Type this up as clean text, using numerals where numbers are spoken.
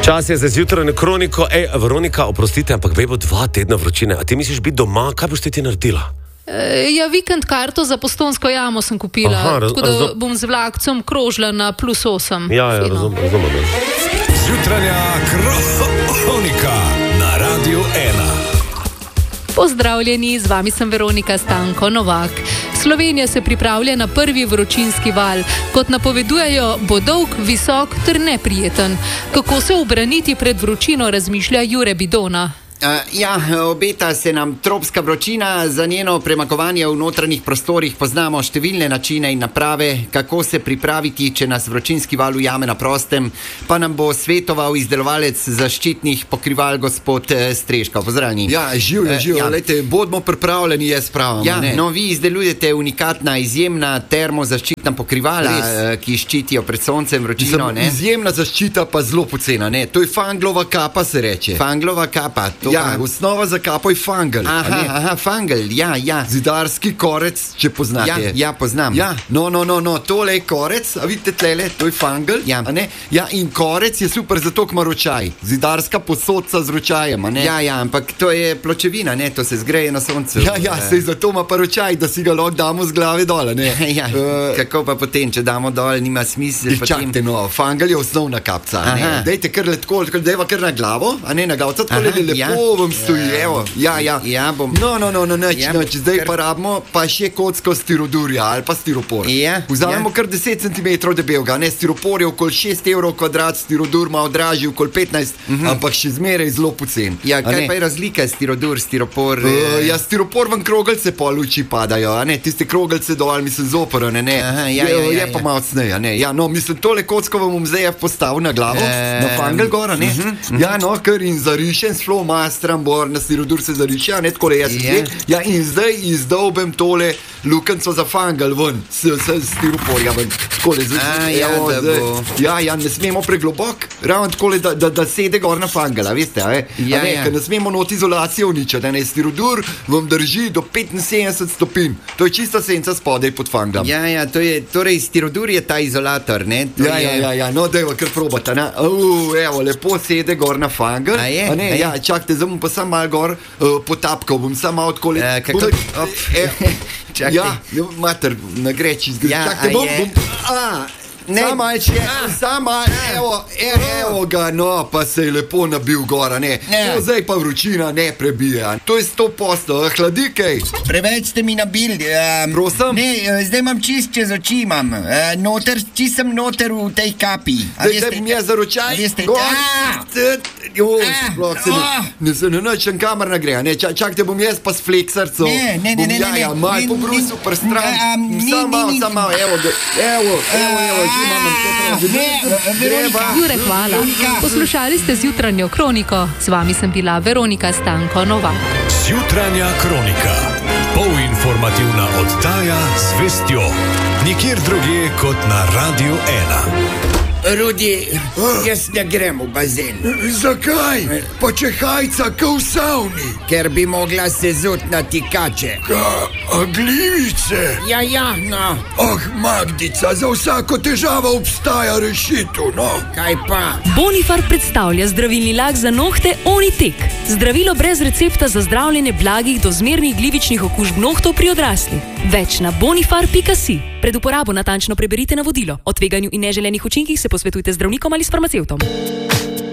Čas je za zjutrajno kroniko. Veronika, oprostite, ampak vej bo 2 tedna vročine. A ti misliš biti doma? Kaj boš ti naredila? Vikend karto za Postojnsko jamo sem kupila. Tako da bom z vlakcem krožila na +8. Ja, razumem. Zjutranja kronika na Radiu 1. Pozdravljeni, z vami sem Veronika Stanko Novak. Slovenija se pripravlja na prvi vročinski val. Kot napovedujejo, bo dolg, visok ter neprijeten. Kako se ubraniti pred vročino, razmišlja Jure Bidona. Obeta se nam tropska vročina, za njeno premagovanje v notranjih prostorih poznamo številne načine in naprave, kako se pripraviti, če nas vročinski val ujame na prostem, pa nam bo svetoval izdelovalec zaščitnih pokrival gospod Streška. Pozdravljeni. Živijo, lejte, bodimo pripravljeni, jaz pravim. Vi izdelujete unikatna, izjemna termozaščitna pokrivala, ki ščitijo pred soncem vročino. Izjemna zaščita, pa zelo pocena, ne? To je fanglova kapa, se reče. Fanglova kapa, osnova za kapo je fangel. Fangel, Zidarski korec, če poznate. Poznam. No, tole je korec, a vidite tlele, to je fangel. In korec je super zato, ko ima ročaj. Zidarska posodca z ročajem, a ne? Ampak to je pločevina, ne? To se zgreje na soncu. Sej zato ima pa ročaj, da si ga lahko damo z glave dole, ne? Kako pa potem, če damo dol, nima smisla. Čakajte, fangel je osnovna kapca, a ne? Dejte kar letko, dejva kar na glavo, a ne na glavca, tako lepo vam stoji, evo. Bom. Noč, zdaj pa rabimo pa še kocko stirodurja ali pa stiropor. Vzamemo kar 10 cm debelega, ne, stiropor je okoli 6 evrov kvadrat, stirodur ima dražji okoli 15, ampak še zmeraj zelo pocen. Kaj pa je razlika stirodur, stiropor? Stiropor vam krogelce pol luči padajo, a ne, tiste krogelce dol, mislim, zoporane, ne. Je pa malo cnej, a ne. Mislim, tole kocko vam bom zdaj postavil na glavo, na fangel gor, a ne. Ker in zarišen s strambor, na stirodur se zariše, ne, tako jaz in zdaj izdolbem tole lukenco za fangel ven, s stiroporja ven, takole ne smemo preglobok, ravno takole, da sede gor na fangela, veste, ker ne smemo not izolacijo uničati, ne, stirodur vam drži do 75 stopinj, to je čista senca spodaj pod fanglom. Torej stirodur je ta izolator, ne? Dajva kar probata, ne, evo, lepo sede gor na fangel, a ne, čakajte, zdaj bom pa sam malo gor potapkal, bom sam malo odkoli. Mater, na greči zgledaj. Čakajte, bom. Evo ga, pa se je lepo nabil gora, ne. Zdaj pa vročina ne prebija. To je 100%, hladi kaj. Preveč ste mi nabili. Prosim? Ne, zdaj imam čist čez oči imam. Čist sem noter v tej kapi. Zdaj mi je za ročaj. Ne se ne načem kamar nagreja, ne. Čakajte, bom jaz pa s fleksarco. Ne. Mal po brusu prstran. Sam malo, evo. Jure, hvala. Poslušali ste zjutranjo kroniko. Z vami sem bila Veronika Stanko Novak. Zjutranja kronika. Polinformativna oddaja z vestjo. Nikjer drugje kot na Radiu 1. Rudi, jaz ne grem v bazen. Zakaj? Pa če hajca ka v savni. Ker bi mogla se zut na tikače. Glivice? No. Magdica, za vsako težavo obstaja rešitev, no. Kaj pa? Bonifar predstavlja zdravilni lak za nohte Onitek. Zdravilo brez recepta za zdravljenje blagih do zmernih glivičnih okužb nohtov pri odraslih. Več na bonifar.si. Pred uporabo natančno preberite navodilo. O tveganju in neželenih učinkih se posvetujte z zdravnikom ali s farmacevtom.